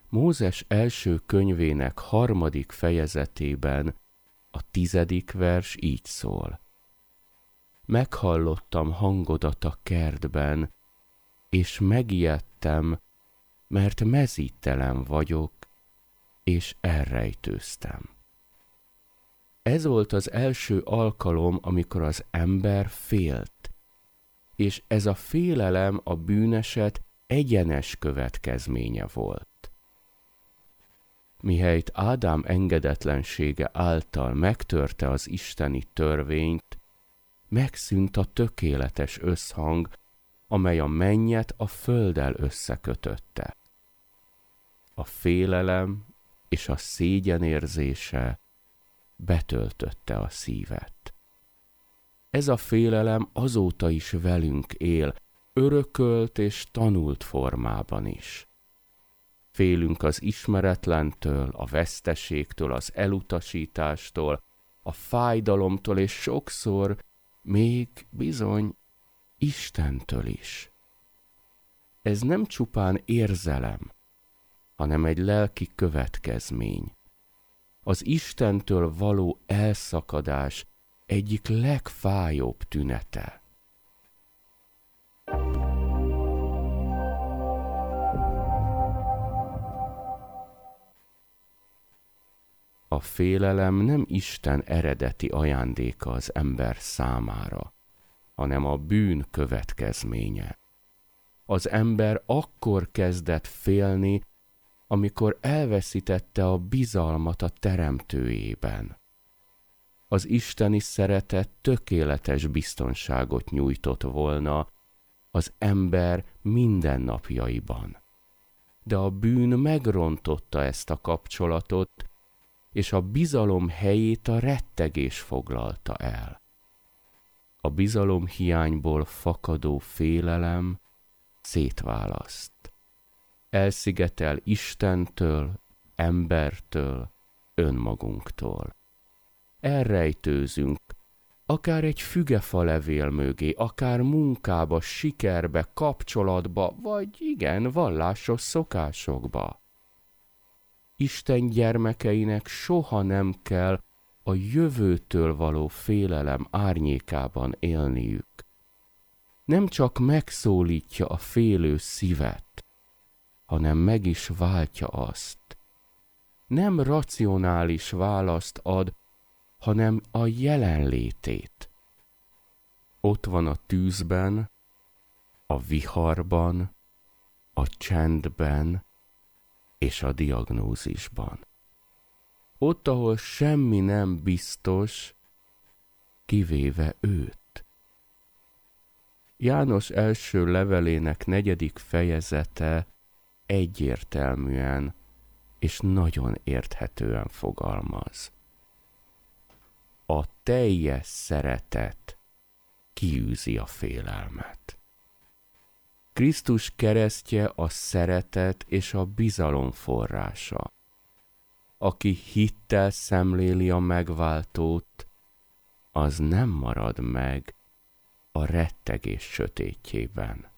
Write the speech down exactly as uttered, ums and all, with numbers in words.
Mózes első könyvének harmadik fejezetében a tizedik vers így szól. Meghallottam hangodat a kertben, és megijedtem, mert mezítelen vagyok, és elrejtőztem. Ez volt az első alkalom, amikor az ember félt, és ez a félelem a bűneset egyenes következménye volt. Mihelyt Ádám engedetlensége által megtörte az isteni törvényt, megszűnt a tökéletes összhang, amely a mennyet a földdel összekötötte. A félelem és a szégyen érzése betöltötte a szívet. Ez a félelem azóta is velünk él, örökölt és tanult formában is. Félünk az ismeretlentől, a veszteségtől, az elutasítástól, a fájdalomtól, és sokszor még bizony Istentől is. Ez nem csupán érzelem, hanem egy lelki következmény. Az Istentől való elszakadás egyik legfájóbb tünete. A félelem nem Isten eredeti ajándéka az ember számára, hanem a bűn következménye. Az ember akkor kezdett félni, amikor elveszítette a bizalmat a teremtőjében. Az isteni szeretet tökéletes biztonságot nyújtott volna az ember mindennapjaiban. De a bűn megrontotta ezt a kapcsolatot, és a bizalom helyét a rettegés foglalta el. A bizalom hiányból fakadó félelem szétválaszt. Elszigetel Istentől, embertől, önmagunktól. Elrejtőzünk, akár egy fügefa levél mögé, akár munkába, sikerbe, kapcsolatba, vagy igen, vallásos szokásokba. Isten gyermekeinek soha nem kell a jövőtől való félelem árnyékában élniük. Nem csak megszólítja a félő szívet, hanem meg is váltja azt. Nem racionális választ ad, hanem a jelenlétét. Ott van a tűzben, a viharban, a csendben és a diagnózisban. Ott, ahol semmi nem biztos, kivéve őt. János első levelének negyedik fejezete egyértelműen és nagyon érthetően fogalmaz. A teljes szeretet kiűzi a félelmet. Krisztus keresztje a szeretet és a bizalom forrása. Aki hittel szemléli a megváltót, az nem marad meg a rettegés sötétjében.